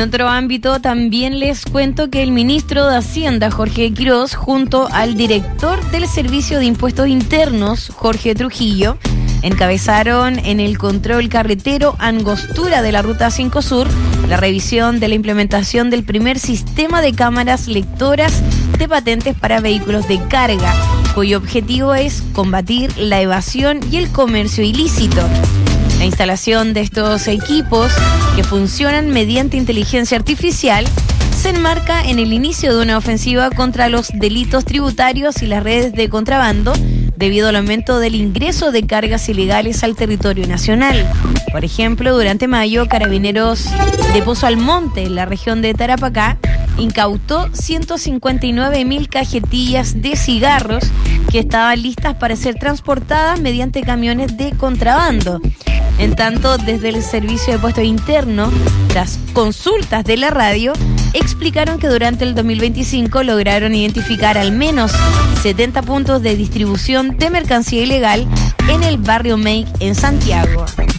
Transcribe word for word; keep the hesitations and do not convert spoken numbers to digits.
otro ámbito, también les cuento que el ministro de Hacienda, Jorge Quiroz, junto al director del Servicio de Impuestos Internos, Jorge Trujillo, encabezaron en el control carretero Angostura de la Ruta cinco Sur la revisión de la implementación del primer sistema de cámaras lectoras de patentes para vehículos de carga, cuyo objetivo es combatir la evasión y el comercio ilícito. La instalación de estos equipos, que funcionan mediante inteligencia artificial, se enmarca en el inicio de una ofensiva contra los delitos tributarios y las redes de contrabando, debido al aumento del ingreso de cargas ilegales al territorio nacional. Por ejemplo, durante mayo, Carabineros de Pozo Almonte, en la región de Tarapacá, incautó ciento cincuenta y nueve mil cajetillas de cigarros que estaban listas para ser transportadas mediante camiones de contrabando. En tanto, desde el Servicio de Puestos Internos, las consultas de la radio explicaron que durante el dos mil veinticinco lograron identificar al menos setenta puntos de distribución de mercancía ilegal en el barrio Make en Santiago.